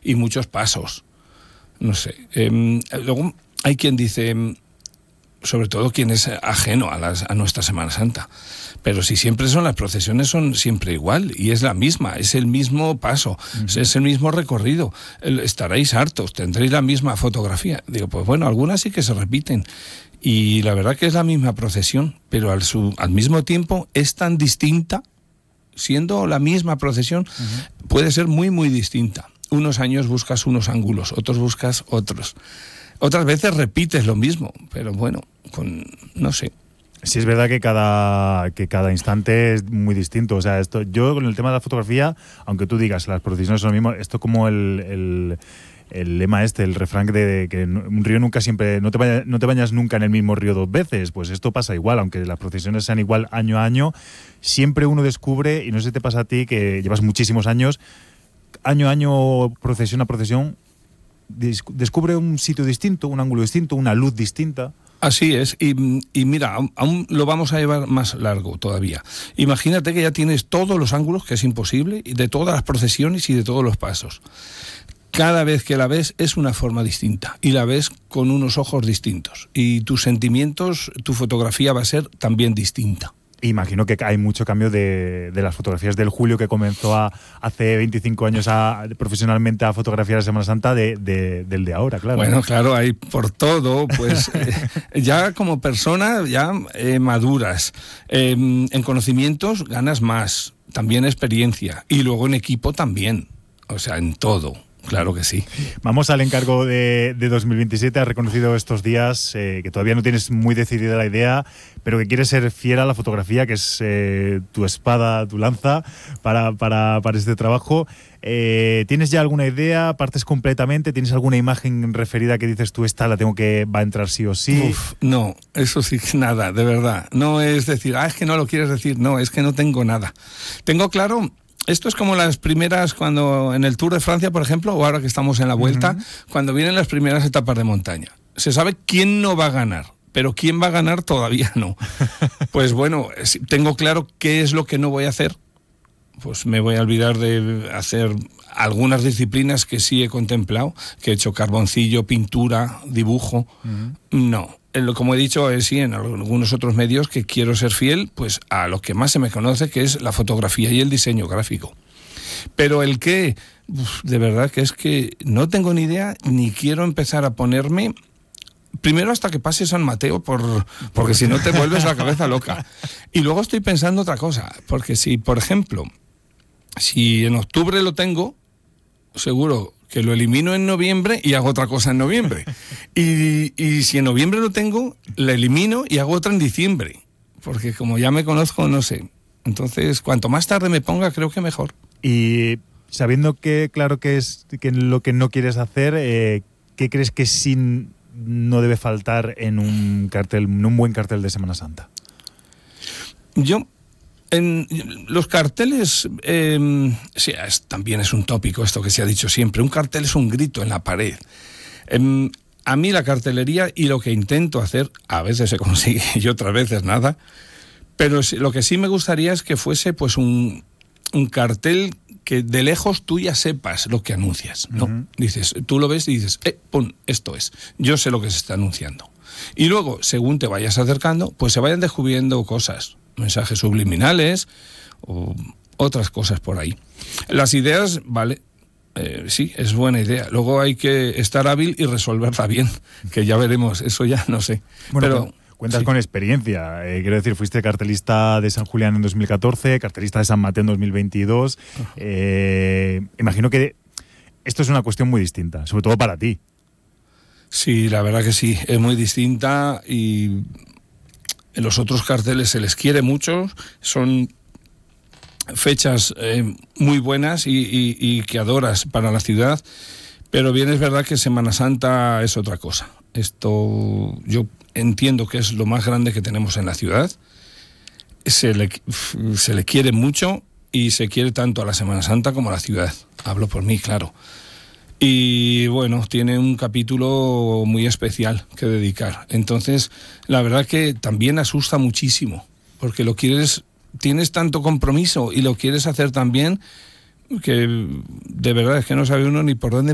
y muchos pasos. No sé. Luego hay quien dice, sobre todo quien es ajeno a nuestra Semana Santa, pero si siempre las procesiones son siempre igual, y es la misma, es el mismo paso, es el mismo recorrido, estaréis hartos, tendréis la misma fotografía. Digo, pues bueno, algunas sí que se repiten, y la verdad que es la misma procesión, pero al mismo tiempo es tan distinta, siendo la misma procesión, puede ser muy, muy distinta. Unos años buscas unos ángulos, otros buscas otros. Otras veces repites lo mismo, pero bueno, no sé. Sí, es verdad que cada instante es muy distinto. O sea, yo con el tema de la fotografía, aunque tú digas las procesiones son lo mismo, esto como el lema el refrán de que un río nunca siempre, no te bañas nunca en el mismo río 2 veces, pues esto pasa igual, aunque las procesiones sean igual año a año, siempre uno descubre, y no sé si te pasa a ti que llevas muchísimos años, año a año, procesión a procesión, descubre un sitio distinto, un ángulo distinto, una luz distinta. Así es, y mira, aún lo vamos a llevar más largo todavía. Imagínate que ya tienes todos los ángulos, que es imposible, y de todas las procesiones y de todos los pasos. Cada vez que la ves es una forma distinta, y la ves con unos ojos distintos, y tus sentimientos, tu fotografía va a ser también distinta. Imagino que hay mucho cambio de las fotografías del Julio, que comenzó hace 25 años profesionalmente a fotografiar la Semana Santa, del de ahora, claro. Bueno, claro, hay por todo, pues ya como persona ya maduras, en conocimientos ganas más, también experiencia, y luego en equipo también, o sea, en todo. Claro que sí. Vamos al encargo de 2027. Has reconocido estos días que todavía no tienes muy decidida la idea, pero que quieres ser fiel a la fotografía, que es tu espada, tu lanza para este trabajo. ¿Tienes ya alguna idea? ¿Partes completamente? ¿Tienes alguna imagen referida que dices tú, esta va a entrar sí o sí? No, eso sí que nada, de verdad. No es decir, es que no lo quieres decir. No, es que no tengo nada. Tengo claro... Esto es como las primeras, cuando en el Tour de Francia, por ejemplo, o ahora que estamos en la Vuelta, cuando vienen las primeras etapas de montaña. Se sabe quién no va a ganar, pero quién va a ganar todavía no. Pues bueno, tengo claro qué es lo que no voy a hacer. Pues me voy a olvidar de hacer algunas disciplinas que sí he contemplado, que he hecho carboncillo, pintura, dibujo. No. Como he dicho, sí, en algunos otros medios, que quiero ser fiel pues a lo que más se me conoce, que es la fotografía y el diseño gráfico. Pero el qué, de verdad que es que no tengo ni idea, ni quiero empezar a ponerme, primero hasta que pase San Mateo, porque si no te vuelves la cabeza loca. Y luego estoy pensando otra cosa, porque si, por ejemplo, si en octubre lo tengo, seguro que lo elimino en noviembre y hago otra cosa en noviembre. Y si en noviembre lo tengo, la elimino y hago otra en diciembre. Porque como ya me conozco, no sé. Entonces, cuanto más tarde me ponga, creo que mejor. Y sabiendo que, claro, que es que lo que no quieres hacer, ¿qué crees que sí no debe faltar en un buen cartel de Semana Santa? En los carteles, sí, también es un tópico esto que se ha dicho siempre, un cartel es un grito en la pared. A mí la cartelería, y lo que intento hacer, a veces se consigue y otras veces nada, pero lo que sí me gustaría es que fuese pues un cartel que de lejos tú ya sepas lo que anuncias, ¿no? Dices, tú lo ves y dices, pum, esto es, yo sé lo que se está anunciando. Y luego, según te vayas acercando, pues se vayan descubriendo cosas, mensajes subliminales o otras cosas por ahí. Las ideas, vale, sí, es buena idea. Luego hay que estar hábil y resolverla bien, que ya veremos, eso ya no sé. Bueno, pero cuentas con experiencia. Quiero decir, fuiste cartelista de San Julián en 2014, cartelista de San Mateo en 2022. Imagino que esto es una cuestión muy distinta, sobre todo para ti. Sí, la verdad que sí, es muy distinta, y en los otros carteles se les quiere mucho, son fechas muy buenas y que adoras para la ciudad, pero bien es verdad que Semana Santa es otra cosa. Esto yo entiendo que es lo más grande que tenemos en la ciudad, se le quiere mucho y se quiere tanto a la Semana Santa como a la ciudad, hablo por mí, claro. Y bueno, tiene un capítulo muy especial que dedicar. Entonces, la verdad que también asusta muchísimo, porque tienes tanto compromiso y lo quieres hacer tan bien, que de verdad es que no sabe uno ni por dónde